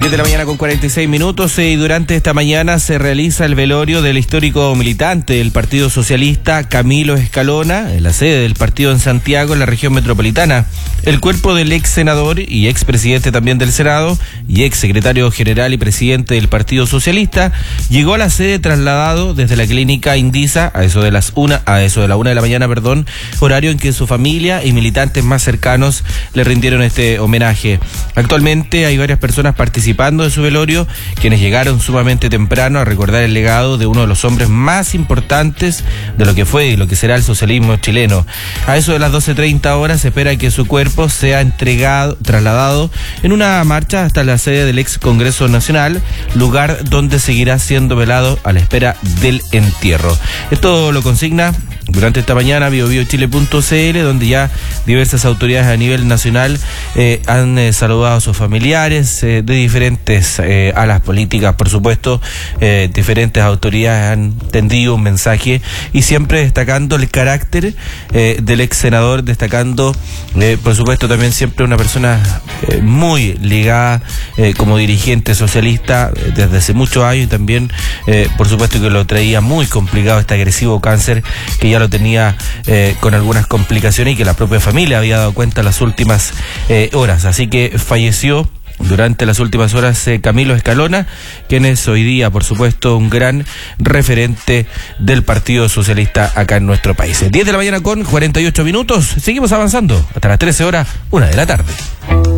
10 de la mañana con 46 minutos y durante esta mañana se realiza el velorio del histórico militante del Partido Socialista, Camilo Escalona, en la sede del partido en Santiago, en la región metropolitana. El cuerpo del ex senador y ex presidente también del Senado y ex secretario general y presidente del Partido Socialista llegó a la sede trasladado desde la clínica Indisa a eso de la 1 de la mañana, horario en que su familia y militantes más cercanos le rindieron este homenaje. Actualmente hay varias personas participando de su velorio, quienes llegaron sumamente temprano a recordar el legado de uno de los hombres más importantes de lo que fue y lo que será el socialismo chileno. A eso de las 12:30 horas se espera que su cuerpo sea trasladado en una marcha hasta la sede del ex Congreso Nacional, lugar donde seguirá siendo velado a la espera del entierro. Esto lo consigna durante esta mañana biobiochile.cl, donde ya diversas autoridades a nivel nacional han saludado a sus familiares de diferentes alas políticas, por supuesto. Diferentes autoridades han tendido un mensaje y siempre destacando el carácter del ex senador, destacando por supuesto también siempre una persona muy ligada como dirigente socialista desde hace muchos años, y también por supuesto que lo traía muy complicado este agresivo cáncer, que ya lo tenía con algunas complicaciones y que la propia familia había dado cuenta en las últimas horas. Así que falleció durante las últimas horas Camilo Escalona, quien es hoy día, por supuesto, un gran referente del Partido Socialista acá en nuestro país. 10 de la mañana con 48 minutos. Seguimos avanzando hasta las 13 horas, 1 de la tarde.